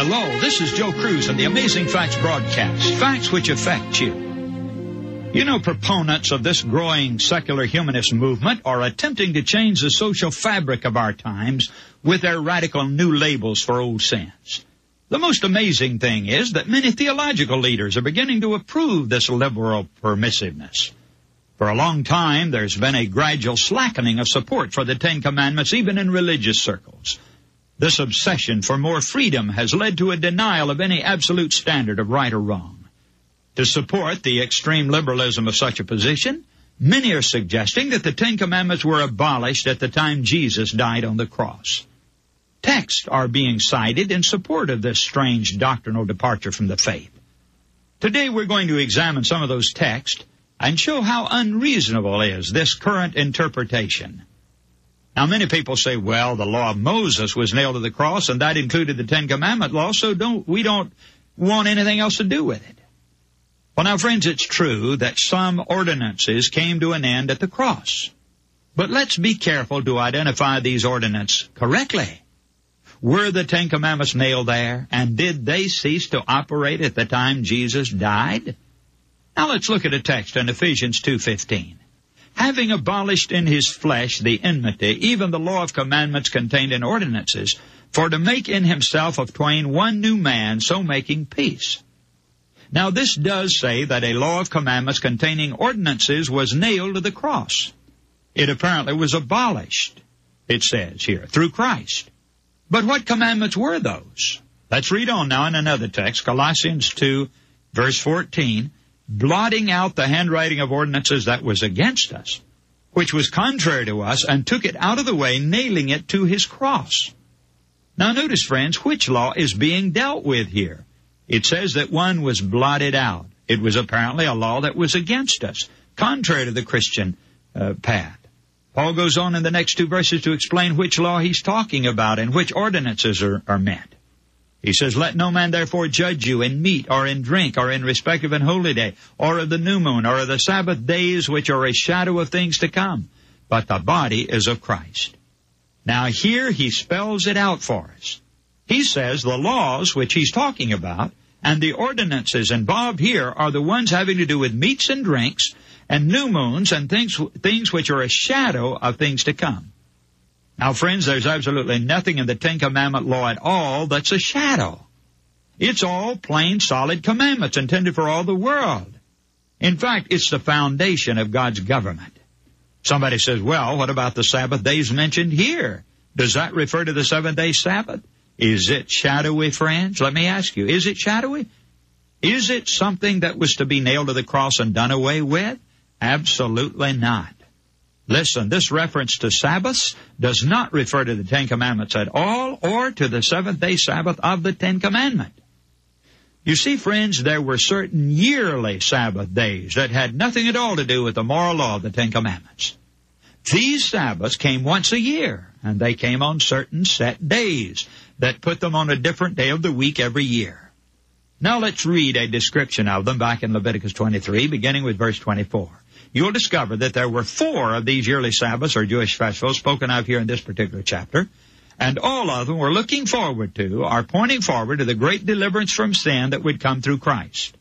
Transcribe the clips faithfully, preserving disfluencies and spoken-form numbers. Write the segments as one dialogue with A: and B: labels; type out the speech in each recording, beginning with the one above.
A: Hello, this is Joe Cruz and the Amazing Facts broadcast. Facts which affect you. You know, proponents of this growing secular humanist movement are attempting to change the social fabric of our times with their radical new labels for old sins. The most amazing thing is that many theological leaders are beginning to approve this liberal permissiveness. For a long time, there's been a gradual slackening of support for the Ten Commandments, even in religious circles. This obsession for more freedom has led to a denial of any absolute standard of right or wrong. To support the extreme liberalism of such a position, many are suggesting that the Ten Commandments were abolished at the time Jesus died on the cross. Texts are being cited in support of this strange doctrinal departure from the faith. Today we're going to examine some of those texts and show how unreasonable is this current interpretation. Now, many people say, well, the law of Moses was nailed to the cross, and that included the Ten Commandment law, so don't we don't want anything else to do with it. Well, now, friends, it's true that some ordinances came to an end at the cross. But let's be careful to identify these ordinances correctly. Were the Ten Commandments nailed there, and did they cease to operate at the time Jesus died? Now, let's look at a text in Ephesians two fifteen. Having abolished in his flesh the enmity, even the law of commandments contained in ordinances, for to make in himself of twain one new man, so making peace. Now this does say that a law of commandments containing ordinances was nailed to the cross. It apparently was abolished, it says here, through Christ. But what commandments were those? Let's read on now in another text, Colossians two, verse fourteen. Blotting out the handwriting of ordinances that was against us, which was contrary to us, and took it out of the way, nailing it to his cross. Now notice, friends, which law is being dealt with here. It says that one was blotted out. It was apparently a law that was against us, contrary to the Christian uh, path. Paul goes on in the next two verses to explain which law he's talking about and which ordinances are, are meant. He says, let no man therefore judge you in meat or in drink or in respect of an holy day or of the new moon or of the Sabbath days, which are a shadow of things to come. But the body is of Christ. Now here he spells it out for us. He says the laws which he's talking about and the ordinances involved here are the ones having to do with meats and drinks and new moons and things, things which are a shadow of things to come. Now, friends, there's absolutely nothing in the Ten Commandment law at all that's a shadow. It's all plain, solid commandments intended for all the world. In fact, it's the foundation of God's government. Somebody says, well, what about the Sabbath days mentioned here? Does that refer to the seventh-day Sabbath? Is it shadowy, friends? Let me ask you, is it shadowy? Is it something that was to be nailed to the cross and done away with? Absolutely not. Listen, this reference to Sabbaths does not refer to the Ten Commandments at all or to the seventh-day Sabbath of the Ten Commandments. You see, friends, there were certain yearly Sabbath days that had nothing at all to do with the moral law of the Ten Commandments. These Sabbaths came once a year, and they came on certain set days that put them on a different day of the week every year. Now let's read a description of them back in Leviticus twenty-three, beginning with verse twenty-four. You'll discover that there were four of these yearly Sabbaths or Jewish festivals spoken of here in this particular chapter, and all of them were looking forward to, or pointing forward to the great deliverance from sin that would come through Christ.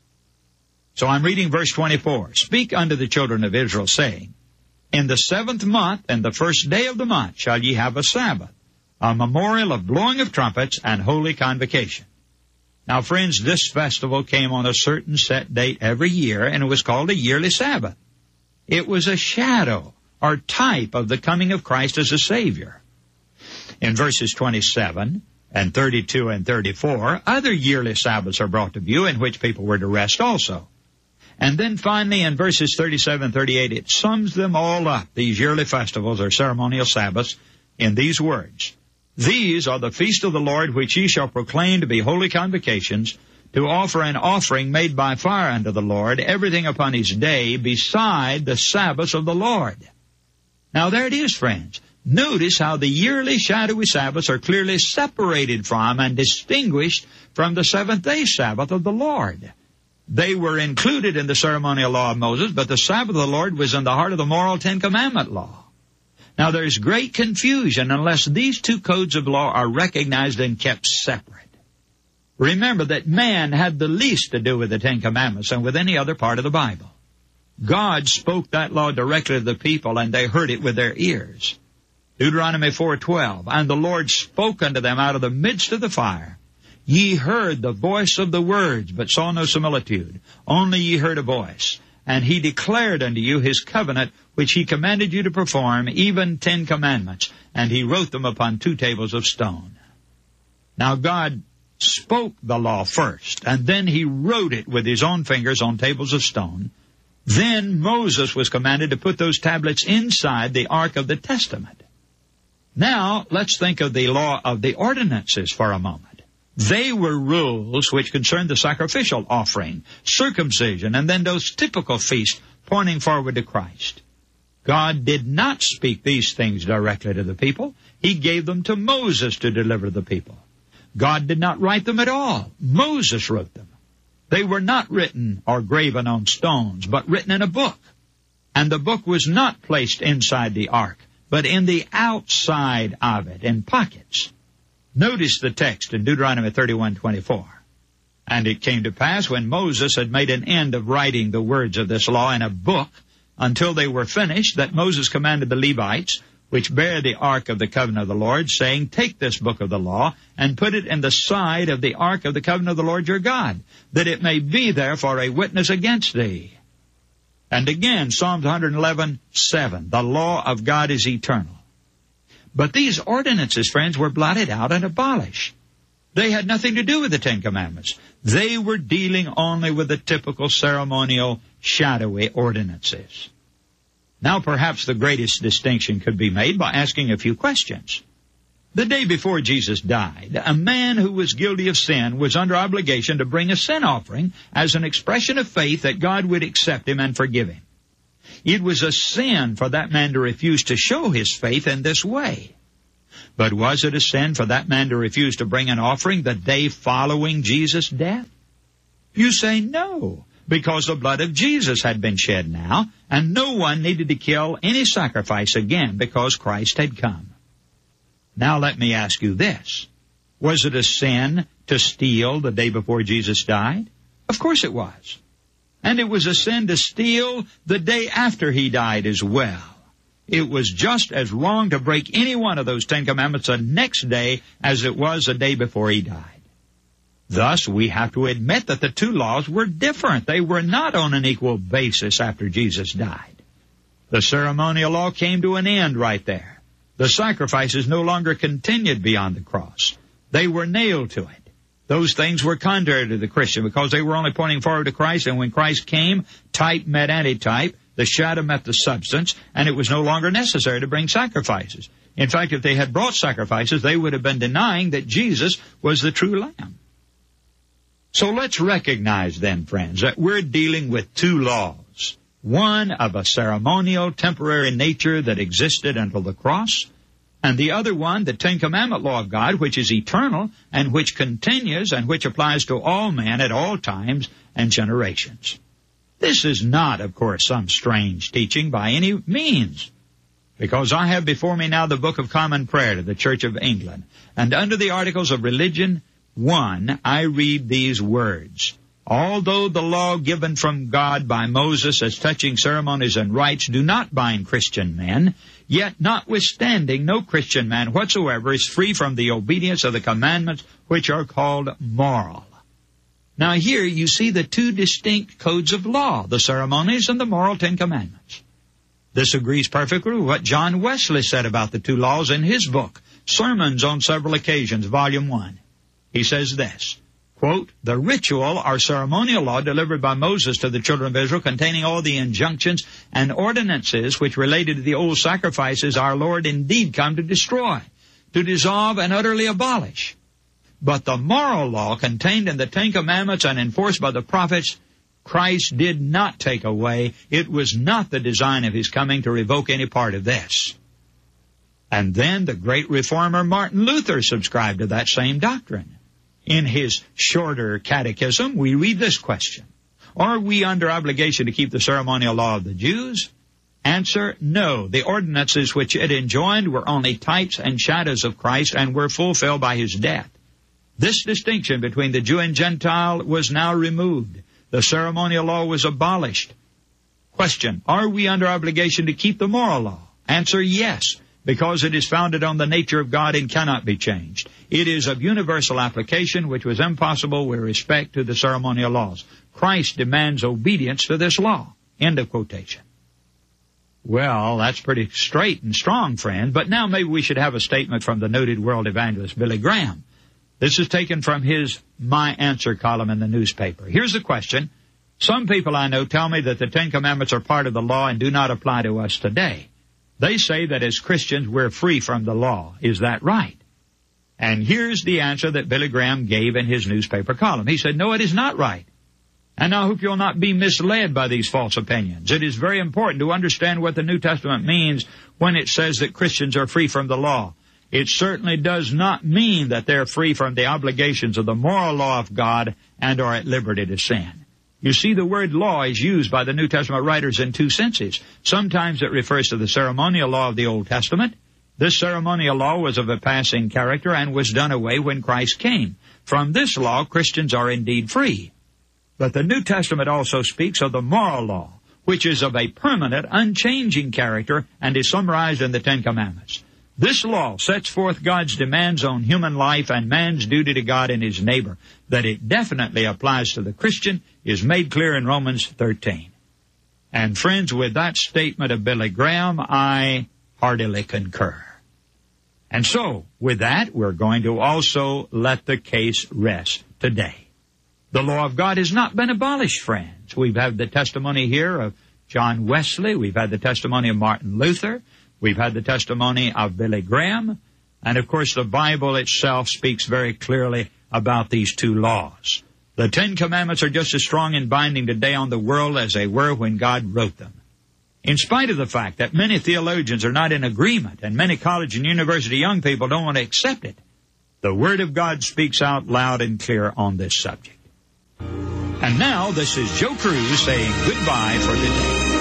A: So I'm reading verse twenty-four. Speak unto the children of Israel, saying, in the seventh month and the first day of the month shall ye have a Sabbath, a memorial of blowing of trumpets and holy convocation. Now, friends, this festival came on a certain set date every year, and it was called a yearly Sabbath. It was a shadow or type of the coming of Christ as a Savior. In verses twenty-seven and thirty-two and thirty-four, other yearly Sabbaths are brought to view in which people were to rest also. And then finally in verses thirty-seven and thirty-eight, it sums them all up, these yearly festivals or ceremonial Sabbaths, in these words. These are the feast of the Lord, which ye shall proclaim to be holy convocations, to offer an offering made by fire unto the Lord, everything upon his day, beside the Sabbaths of the Lord. Now there it is, friends. Notice how the yearly shadowy Sabbaths are clearly separated from and distinguished from the seventh-day Sabbath of the Lord. They were included in the ceremonial law of Moses, but the Sabbath of the Lord was in the heart of the moral Ten Commandment law. Now there's great confusion unless these two codes of law are recognized and kept separate. Remember that man had the least to do with the Ten Commandments than with any other part of the Bible. God spoke that law directly to the people, and they heard it with their ears. Deuteronomy four twelve, and the Lord spoke unto them out of the midst of the fire. Ye heard the voice of the words, but saw no similitude. Only ye heard a voice. And he declared unto you his covenant, which he commanded you to perform, even ten commandments. And he wrote them upon two tables of stone. Now God spoke the law first, and then he wrote it with his own fingers on tables of stone. Then Moses was commanded to put those tablets inside the Ark of the Testament. Now, let's think of the law of the ordinances for a moment. They were rules which concerned the sacrificial offering, circumcision, and then those typical feasts pointing forward to Christ. God did not speak these things directly to the people. He gave them to Moses to deliver the people. God did not write them at all. Moses wrote them. They were not written or graven on stones, but written in a book. And the book was not placed inside the ark, but in the outside of it, in pockets. Notice the text in Deuteronomy thirty-one twenty-four. And it came to pass when Moses had made an end of writing the words of this law in a book until they were finished, that Moses commanded the Levites, which bear the ark of the covenant of the Lord, saying, Take this book of the law and put it in the side of the ark of the covenant of the Lord your God, that it may be there for a witness against thee. And again, Psalms one eleven seven, the law of God is eternal. But these ordinances, friends, were blotted out and abolished. They had nothing to do with the Ten Commandments. They were dealing only with the typical ceremonial, shadowy ordinances. Now perhaps the greatest distinction could be made by asking a few questions. The day before Jesus died, a man who was guilty of sin was under obligation to bring a sin offering as an expression of faith that God would accept him and forgive him. It was a sin for that man to refuse to show his faith in this way. But was it a sin for that man to refuse to bring an offering the day following Jesus' death? You say no, because the blood of Jesus had been shed now, and no one needed to kill any sacrifice again because Christ had come. Now let me ask you this. Was it a sin to steal the day before Jesus died? Of course it was. And it was a sin to steal the day after he died as well. It was just as wrong to break any one of those Ten Commandments the next day as it was the day before he died. Thus, we have to admit that the two laws were different. They were not on an equal basis after Jesus died. The ceremonial law came to an end right there. The sacrifices no longer continued beyond the cross. They were nailed to it. Those things were contrary to the Christian because they were only pointing forward to Christ, and when Christ came, type met antitype, the shadow met the substance, and it was no longer necessary to bring sacrifices. In fact, if they had brought sacrifices, they would have been denying that Jesus was the true Lamb. So let's recognize then, friends, that we're dealing with two laws. One of a ceremonial, temporary nature that existed until the cross, and the other one, the Ten Commandment law of God, which is eternal and which continues and which applies to all men at all times and generations. This is not, of course, some strange teaching by any means, because I have before me now the Book of Common Prayer to the Church of England, and under the Articles of Religion one, I read these words. Although the law given from God by Moses as touching ceremonies and rites do not bind Christian men, yet notwithstanding no Christian man whatsoever is free from the obedience of the commandments which are called moral. Now here you see the two distinct codes of law, the ceremonies and the moral Ten Commandments. This agrees perfectly with what John Wesley said about the two laws in his book, Sermons on Several Occasions, Volume one. He says this, quote, the ritual or ceremonial law delivered by Moses to the children of Israel, containing all the injunctions and ordinances which related to the old sacrifices, our Lord indeed come to destroy, to dissolve and utterly abolish. But the moral law contained in the Ten Commandments and enforced by the prophets, Christ did not take away. It was not the design of his coming to revoke any part of this. And then the great reformer Martin Luther subscribed to that same doctrine. In his shorter catechism, we read this question. Are we under obligation to keep the ceremonial law of the Jews? Answer, no. The ordinances which it enjoined were only types and shadows of Christ and were fulfilled by his death. This distinction between the Jew and Gentile was now removed. The ceremonial law was abolished. Question, are we under obligation to keep the moral law? Answer, yes, because it is founded on the nature of God and cannot be changed. It is of universal application, which was impossible with respect to the ceremonial laws. Christ demands obedience to this law. End of quotation. Well, that's pretty straight and strong, friend, but now maybe we should have a statement from the noted world evangelist Billy Graham. This is taken from his My Answer column in the newspaper. Here's the question. Some people I know tell me that the Ten Commandments are part of the law and do not apply to us today. They say that as Christians we're free from the law. Is that right? And here's the answer that Billy Graham gave in his newspaper column. He said, no, it is not right. And I hope you'll not be misled by these false opinions. It is very important to understand what the New Testament means when it says that Christians are free from the law. It certainly does not mean that they're free from the obligations of the moral law of God and are at liberty to sin. You see, the word law is used by the New Testament writers in two senses. Sometimes it refers to the ceremonial law of the Old Testament. This ceremonial law was of a passing character and was done away when Christ came. From this law, Christians are indeed free. But the New Testament also speaks of the moral law, which is of a permanent, unchanging character and is summarized in the Ten Commandments. This law sets forth God's demands on human life and man's duty to God and his neighbor. That it definitely applies to the Christian is made clear in Romans thirteen. And friends, with that statement of Billy Graham, I heartily concur. And so, with that, we're going to also let the case rest today. The law of God has not been abolished, friends. We've had the testimony here of John Wesley. We've had the testimony of Martin Luther. We've had the testimony of Billy Graham. And, of course, the Bible itself speaks very clearly about these two laws. The Ten Commandments are just as strong and binding today on the world as they were when God wrote them. In spite of the fact that many theologians are not in agreement and many college and university young people don't want to accept it, the Word of God speaks out loud and clear on this subject. And now, this is Joe Cruz saying goodbye for today.